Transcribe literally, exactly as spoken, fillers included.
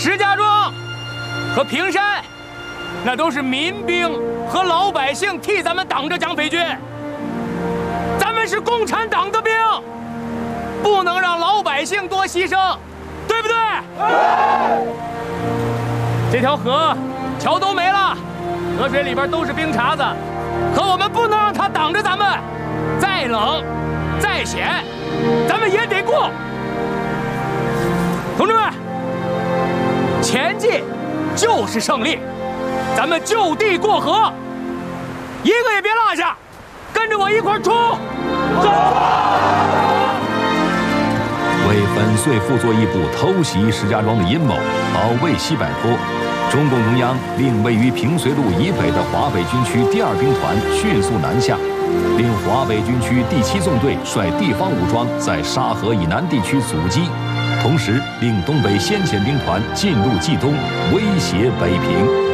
石家庄和平山，那都是民兵和老百姓替咱们挡着蒋匪军。咱们是共产党的兵，不能让老百姓多牺牲，对不对？这条河桥都没了，河水里边都是冰碴子，可我们不能让它挡着咱们。再冷，再险，咱们也得过。同志们，前进就是胜利，咱们就地过河，一个也别落下，跟着我一块儿冲！走！ 为粉碎傅作义部偷袭石家庄的阴谋，保卫西柏坡，中共中央令位于平绥路以北的华北军区第二兵团迅速南下，令华北军区第七纵队率地方武装在沙河以南地区阻击，同时令东北先遣兵团进入冀东，威胁北平。